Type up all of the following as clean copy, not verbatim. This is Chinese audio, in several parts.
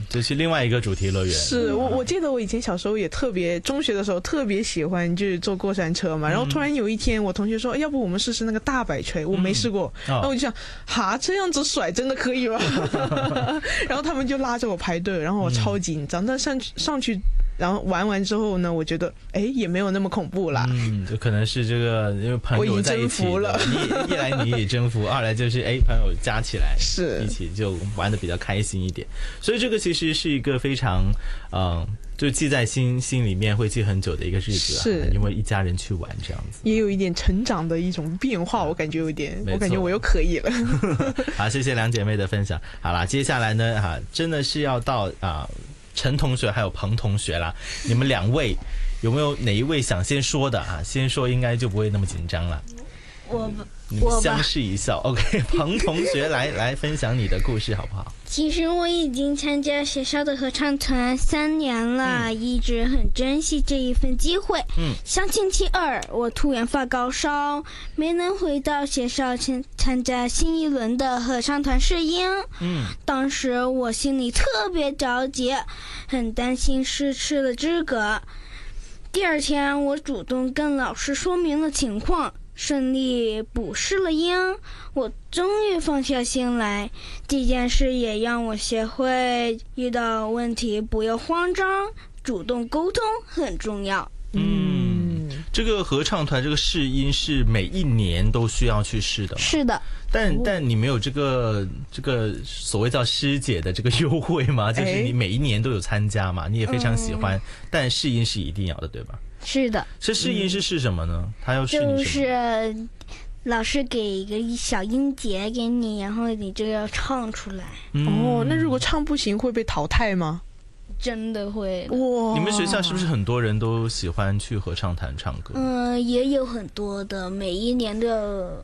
就去另外一个主题乐园。 是我记得我以前小时候也特别，中学的时候特别喜欢就是坐过山车嘛，然后突然有一天我同学说，要不我们试试那个大摆锤，我没试过，然后我就想，哈，这样子甩真的可以吗？然后他们就拉着我排队，然后我超紧张，但上去。然后玩完之后呢，我觉得也没有那么恐怖啦。 就可能是这个，因为朋友在一起了，一来你也征服，二来就是朋友加起来是一起就玩得比较开心一点。所以这个其实是一个非常就记在心里面会记很久的一个日子啊，是因为一家人去玩这样子， 也有一点成长的一种变化，我感觉有点，我感觉我又可以了。 好，谢谢两姐妹的分享。好啦，接下来呢，真的是要到陈同学还有彭同学啦，你们两位有没有哪一位想先说的啊？先说应该就不会那么紧张了。你相视一笑 ，OK。彭同学来分享你的故事好不好？ 其实我已经参加学校的合唱团3年了，一直很珍惜这一份机会。像星期二，我突然发高烧，没能回到学校参加新一轮的合唱团试音。当时我心里特别着急，很担心失去了资格。第二天，我主动跟老师说明了情况。顺利补试了音，我终于放下心来。这件事也让我学会遇到问题不要慌张，主动沟通很重要。 这个合唱团这个试音是每一年都需要去试的吗？ 是的。 但你没有这个所谓叫师姐的这个优惠吗？就是你每一年都有参加嘛，你也非常喜欢，但试音是一定要的，对吧？ 是的。 是试音是试什么呢？他要试你什么？ 就是老师给一个小音节给你，然后你就要唱出来。 那如果唱不行会被淘汰吗？ 真的会哇！ 你们学校是不是很多人都喜欢去合唱团唱歌？ 也有很多的，每一年的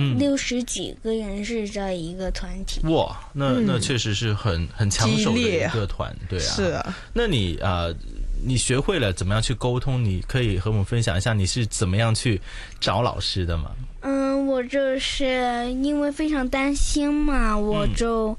60几个人是在一个团体。 哇，那确实是很抢手的一个团，对啊。 是啊。 那你学会了怎么样去沟通？你可以和我们分享一下你是怎么样去找老师的吗？ 我就是因为非常担心嘛，我就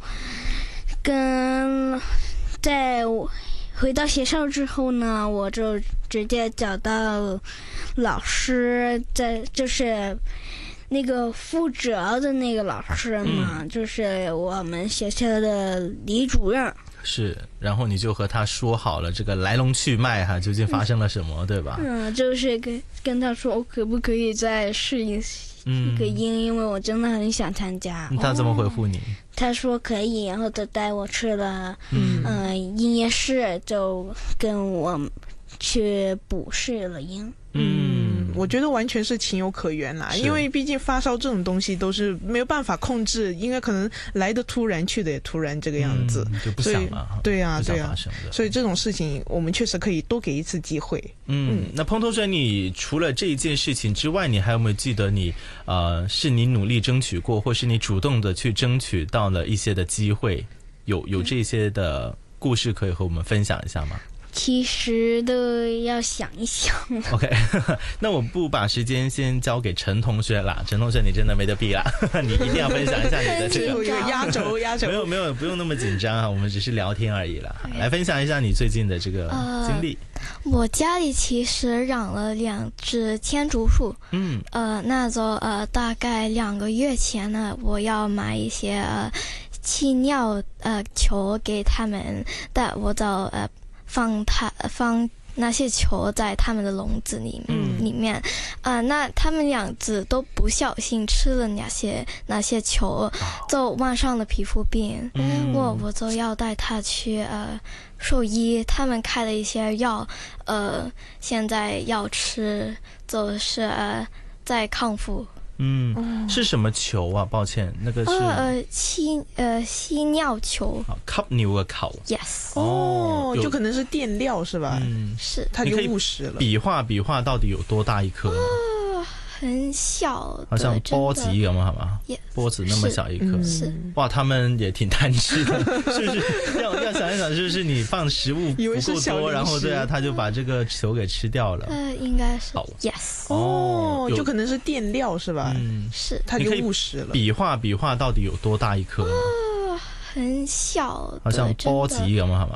在回到学校之后呢，我就直接找到老师，就是那个负责的那个老师嘛，就是我们学校的李主任。 是，然后你就和他说好了这个来龙去脉哈，究竟发生了什么，对吧？ 就是跟他说，我可不可以再试一个音，因为我真的很想参加。 他怎么回复你？ 他说可以，然后就带我去了音乐室，就跟我去补试了音。 我觉得完全是情有可原啦，因为毕竟发烧这种东西都是没有办法控制，应该可能来的突然，去的也突然这个样子， 就不想了。 对啊，所以这种事情我们确实可以多给一次机会。 那彭同学，你除了这一件事情之外，你还有没有记得你是你努力争取过，或是你主动的去争取到了一些的机会，有这些的故事可以和我们分享一下吗？ 其实都要想一想。 OK， 那我不把时间先交给陈同学啦。陈同学，你真的没得比啦，你一定要分享一下你的这个压轴。 没有，不用那么紧张啊，我们只是聊天而已啦。来分享一下你最近的这个经历。 我家里其实养了2只天竺鼠。那就大概2个月前呢，我要买一些气尿球给他们，但我就放那些球在他们的笼子里面，那他们2只都不小心吃了那些球，就患上了皮肤病。我就要带他去兽医，他们开了一些药，现在要吃，就是在康复。 是什么球啊？抱歉，那个是吸尿球。 吸尿嘅球。 Yes。 就可能是垫料是吧？ 是。 它就误食了。 比划到底有多大一颗？ 很小的， 好像波子咁嘛，係嘛？波子那麼小一顆，哇，他們也挺貪吃的，是不是？要想一想，就是你放食物不夠多，然後對啊，他就把這個球給吃掉了。 應該是 ，yes。 就可能是墊料是吧？ 是。 他就誤食了。 比劃到底有多大一顆？ 很小的， 好像波子咁嘛，係